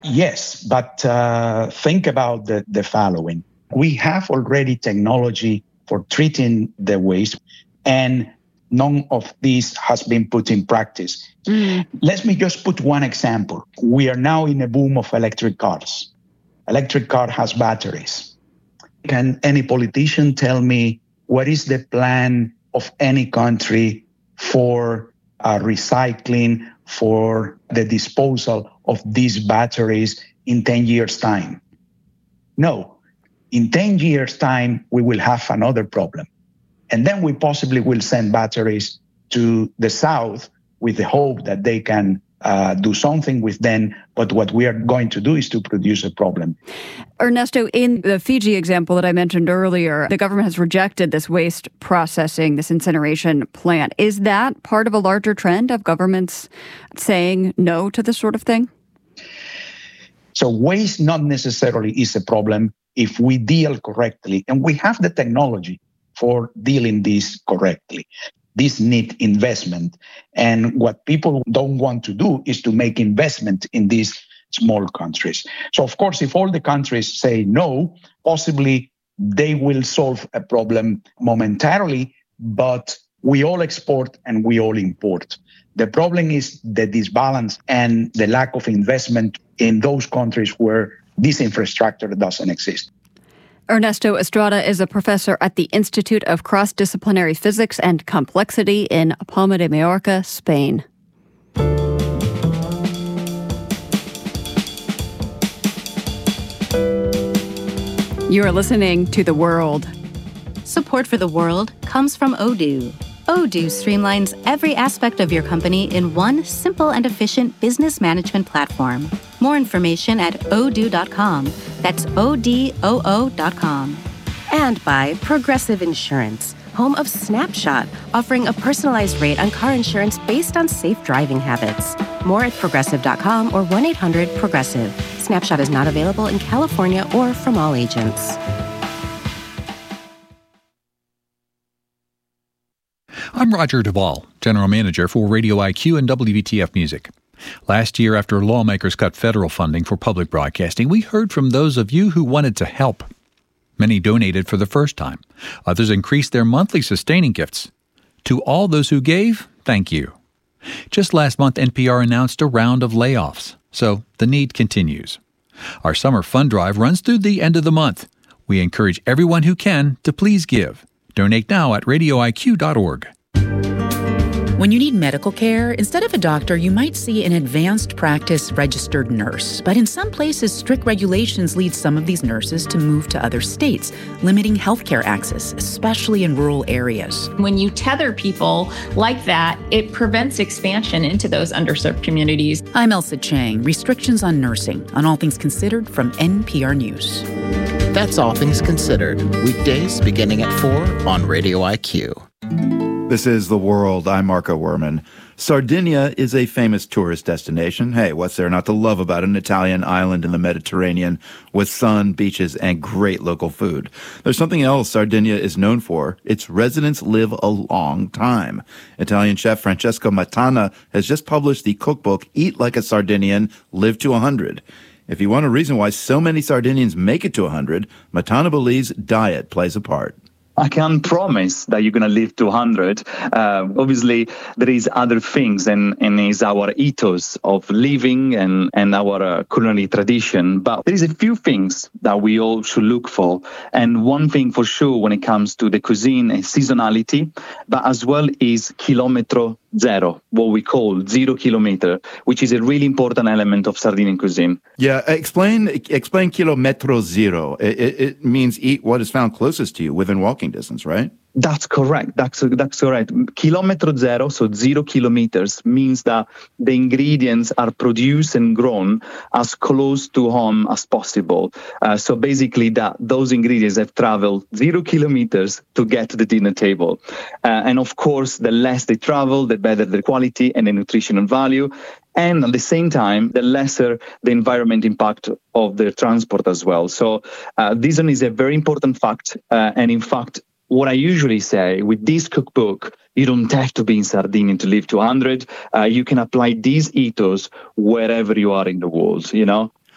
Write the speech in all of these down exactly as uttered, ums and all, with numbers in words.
Yes, but uh, think about the, the following. We have already technology for treating the waste, and none of this has been put in practice. Mm. Let me just put one example. We are now in a boom of electric cars. Electric car has batteries. Can any politician tell me what is the plan of any country for uh, recycling, for the disposal of these batteries in ten years' time? No. In ten years' time, we will have another problem. And then we possibly will send batteries to the south with the hope that they can uh, do something with them. But what we are going to do is to produce a problem. Ernesto, in the Fiji example that I mentioned earlier, the government has rejected this waste processing, this incineration plant. Is that part of a larger trend of governments saying no to this sort of thing? So waste not necessarily is a problem if we deal correctly, and we have the technology for dealing this correctly. This need investment. And what people don't want to do is to make investment in these small countries. So, of course, if all the countries say no, possibly they will solve a problem momentarily, but we all export and we all import. The problem is the disbalance and the lack of investment in those countries where this infrastructure doesn't exist. Ernesto Estrada is a professor at the Institute of Cross-Disciplinary Physics and Complexity in Palma de Mallorca, Spain. You are listening to The World. Support for The World comes from Odoo. Odoo streamlines every aspect of your company in one simple and efficient business management platform. More information at odoo dot com. That's O D O O dot com. And by Progressive Insurance, home of Snapshot, offering a personalized rate on car insurance based on safe driving habits. More at progressive dot com or one eight hundred progressive. Snapshot is not available in California or from all agents. I'm Roger Duvall, General Manager for Radio I Q and W B T F Music. Last year, after lawmakers cut federal funding for public broadcasting, we heard from those of you who wanted to help. Many donated for the first time. Others increased their monthly sustaining gifts. To all those who gave, thank you. Just last month, N P R announced a round of layoffs, so the need continues. Our summer fund drive runs through the end of the month. We encourage everyone who can to please give. Donate now at radio I Q dot org. When you need medical care, instead of a doctor, you might see an advanced practice registered nurse. But in some places, strict regulations lead some of these nurses to move to other states, limiting healthcare access, especially in rural areas. When you tether people like that, it prevents expansion into those underserved communities. I'm Elsa Chang, Restrictions on Nursing, on All Things Considered from N P R News. That's All Things Considered, weekdays beginning at four on Radio I Q. This is The World. I'm Marco Werman. Sardinia is a famous tourist destination. Hey, what's there not to love about an Italian island in the Mediterranean with sun, beaches, and great local food? There's something else Sardinia is known for. Its residents live a long time. Italian chef Francesco Matana has just published the cookbook Eat Like a Sardinian, Live to one hundred. If you want a reason why so many Sardinians make it to one hundred, Matana believes diet plays a part. I can't promise that you're going to live to one hundred. Uh, obviously, there is other things, and, and is our ethos of living and, and our uh, culinary tradition. But there is a few things that we all should look for. And one thing for sure when it comes to the cuisine is seasonality, but as well is kilometro zero, what we call zero kilometer, which is a really important element of Sardinian cuisine. Yeah, explain explain kilometro zero. It, it, it means eat what is found closest to you within walking distance, right? That's correct. That's that's correct. Kilometro zero, so zero kilometers, means that the ingredients are produced and grown as close to home as possible. Uh, so basically, that those ingredients have traveled zero kilometers to get to the dinner table. Uh, and of course, the less they travel, the better the quality and the nutritional value. And at the same time, the lesser the environment impact of their transport as well. So uh, this one is a very important fact. Uh, and in fact, what I usually say with this cookbook, you don't have to be in Sardinia to live to one hundred. Uh, you can apply these ethos wherever you are in the world, you know?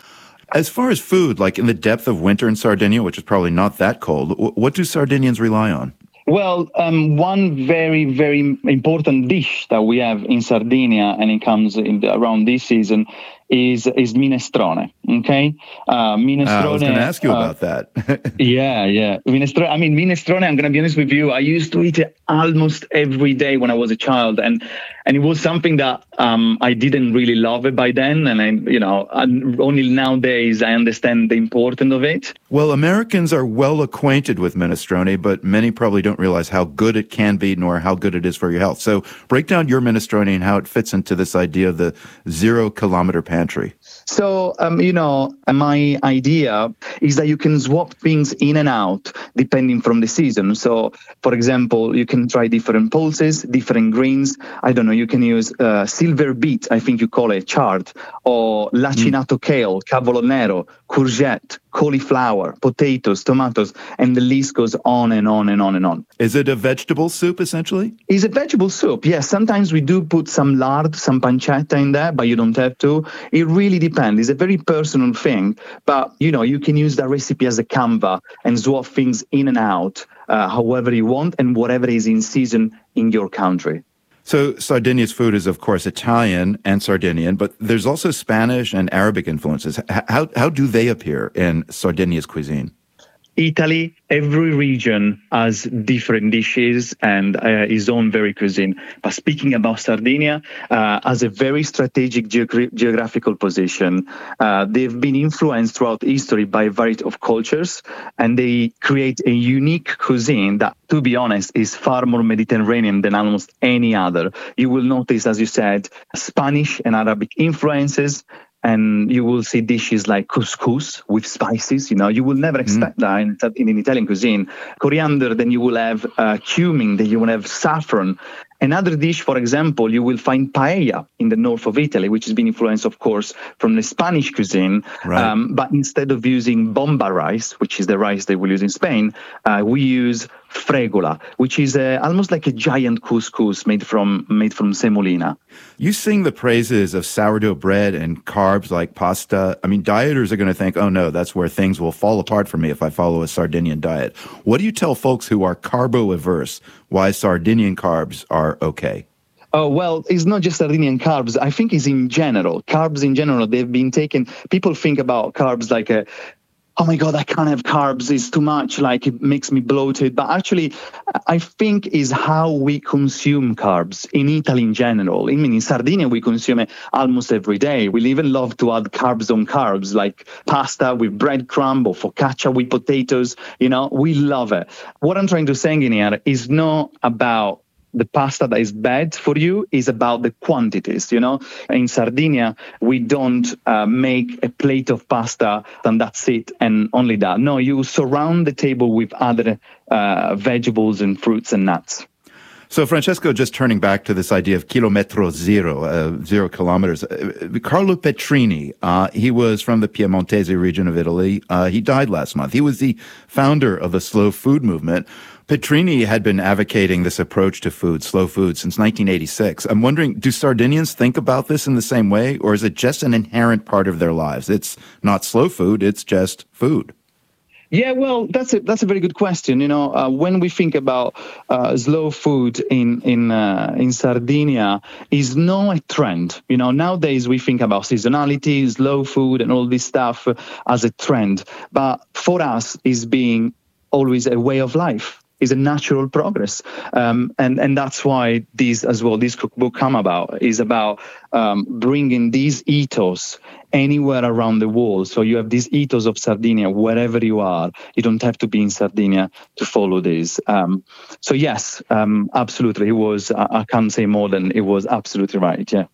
As far as food, like in the depth of winter in Sardinia, which is probably not that cold, what do Sardinians rely on? Well, um, one very, very important dish that we have in Sardinia, and it comes in the, around this season, is is minestrone. Okay, uh, minestrone. Uh, I was going to ask you uh, about that. yeah, yeah, minestrone. I mean, minestrone. I'm going to be honest with you. I used to eat it almost every day when I was a child, and and it was something that um, I didn't really love it by then, and I, you know, only nowadays I understand the importance of it. Well, Americans are well acquainted with minestrone, but many probably don't realize how good it can be, nor how good it is for your health. So, break down your minestrone and how it fits into this idea of the zero-kilometer pantry. So, um, you know, my idea is that you can swap things in and out depending from the season. So, for example, you can try different pulses, different greens. I don't know, you can use uh, silver beet, I think you call it, chard, or lacinato mm. kale, cavolo nero, courgette, cauliflower, potatoes, tomatoes, and the list goes on and on and on and on. Is it a vegetable soup, essentially? It's a vegetable soup, yes. Sometimes we do put some lard, some pancetta in there, but you don't have to. It really depends. It's a very personal thing, but, you know, you can use that recipe as a canvas and swap things in and out uh, however you want and whatever is in season in your country. So Sardinia's food is, of course, Italian and Sardinian, but there's also Spanish and Arabic influences. How how do they appear in Sardinia's cuisine? Italy, every region has different dishes and uh, its own very cuisine. But speaking about Sardinia, uh, has a very strategic geogra- geographical position. Uh, they've been influenced throughout history by a variety of cultures, and they create a unique cuisine that, to be honest, is far more Mediterranean than almost any other. You will notice, as you said, Spanish and Arabic influences, and you will see dishes like couscous with spices. You know, you will never expect mm. that in, in Italian cuisine. Coriander, then you will have uh, cumin, then you will have saffron. Another dish, for example, you will find paella in the north of Italy, which has been influenced, of course, from the Spanish cuisine. Right. Um, but instead of using bomba rice, which is the rice they will use in Spain, uh, we use fregola, which is uh, almost like a giant couscous made from made from semolina. You sing the praises of sourdough bread and carbs like pasta. I mean, dieters are going to think, oh no, that's where things will fall apart for me if I follow a Sardinian diet. What do you tell folks who are carbo-averse why Sardinian carbs are okay? Oh, well, it's not just Sardinian carbs. I think it's in general. Carbs in general, they've been taken. People think about carbs like a, oh my God, I can't have carbs. It's too much. Like it makes me bloated. But actually, I think is how we consume carbs in Italy in general. I mean, in Sardinia, we consume it almost every day. We even love to add carbs on carbs, like pasta with breadcrumb or focaccia with potatoes. You know, we love it. What I'm trying to say in here is not about the pasta that is bad for you, is about the quantities, you know. In Sardinia, we don't uh, make a plate of pasta and that's it, and only that. No, you surround the table with other uh, vegetables and fruits and nuts. So, Francesco, just turning back to this idea of kilometro zero, uh, zero kilometers, uh, Carlo Petrini, uh, he was from the Piemontese region of Italy. Uh, he died last month. He was the founder of the slow food movement. Petrini had been advocating this approach to food, slow food, since nineteen eighty-six. I'm wondering, do Sardinians think about this in the same way, or is it just an inherent part of their lives? It's not slow food, it's just food. Yeah, well, that's a that's a very good question. You know, uh, when we think about uh, slow food in in uh, in Sardinia, is not a trend. You know, nowadays we think about seasonality, slow food, and all this stuff uh, as a trend. But for us, is being always a way of life. Is a natural progress, um, and and that's why this as well. This cookbook come about is about um, bringing these ethos anywhere around the world. So you have this ethos of Sardinia wherever you are. You don't have to be in Sardinia to follow this. Um, so yes, um, absolutely, it was. I, I can't say more than it was absolutely right. Yeah.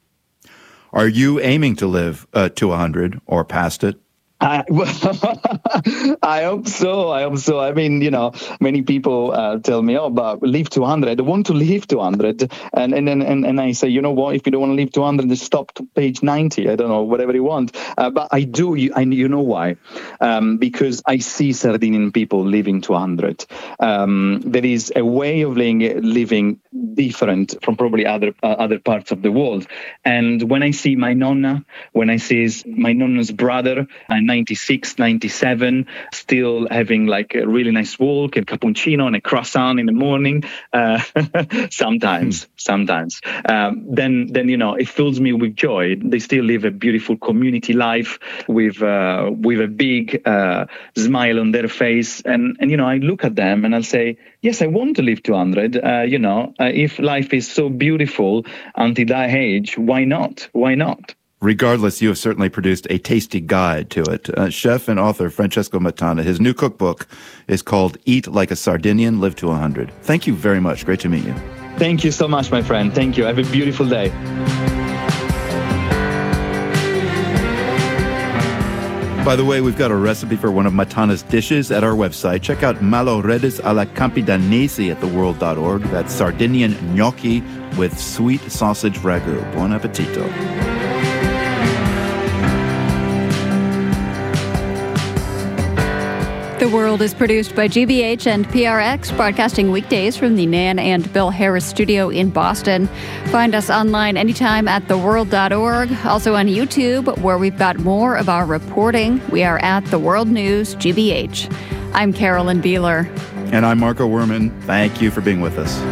Are you aiming to live uh, to one hundred or past it? I, I hope so. I hope so. I mean, you know, many people uh, tell me, oh, but live to one hundred. I want to live to one hundred. And and, and and I say, you know what, if you don't want to live to one hundred, then stop to page ninety. I don't know, whatever you want. Uh, but I do. You, I, you know why? Um, because I see Sardinian people living to one hundred. Um, there is a way of living, living different from probably other uh, other parts of the world. And when I see my nonna, when I see my nonna's brother, and ninety-six, ninety-seven, still having like a really nice walk, a cappuccino and a croissant in the morning. Uh, sometimes, sometimes. Um, then, then you know, it fills me with joy. They still live a beautiful community life with uh, with a big uh, smile on their face, and and you know, I look at them and I'll say, yes, I want to live to one hundred. Uh, you know, uh, if life is so beautiful until that age, why not? Why not? Regardless, you have certainly produced a tasty guide to it. Uh, chef and author Francesco Matana, his new cookbook is called Eat Like a Sardinian, Live to one hundred. Thank you very much. Great to meet you. Thank you so much, my friend. Thank you. Have a beautiful day. By the way, we've got a recipe for one of Matana's dishes at our website. Check out malo redes alla campidanese at the world dot org. That's Sardinian gnocchi with sweet sausage ragu. Buon appetito. The World is produced by G B H and P R X, broadcasting weekdays from the Nan and Bill Harris studio in Boston. Find us online anytime at the world dot org, also on YouTube, where we've got more of our reporting. We are at The World News G B H. I'm Carolyn Beeler. And I'm Marco Werman. Thank you for being with us.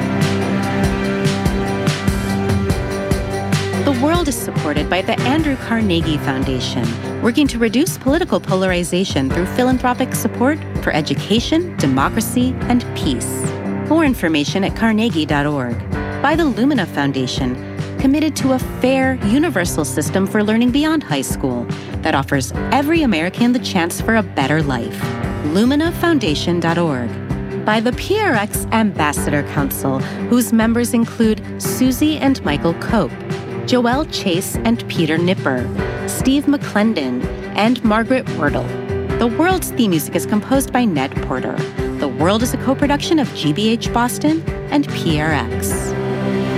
The World is supported by the Andrew Carnegie Foundation, working to reduce political polarization through philanthropic support for education, democracy, and peace. More information at carnegie dot org. By the Lumina Foundation, committed to a fair, universal system for learning beyond high school that offers every American the chance for a better life. lumina foundation dot org. By the P R X Ambassador Council, whose members include Susie and Michael Cope, Joelle Chase and Peter Nipper, Steve McClendon, and Margaret Wordle. The World's theme music is composed by Ned Porter. The World is a co-production of G B H Boston and P R X.